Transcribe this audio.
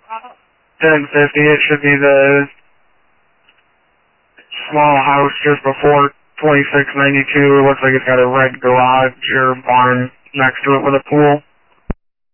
1050, it should be the small house just before 2692. It looks like it's got a red garage or barn next to it with a pool.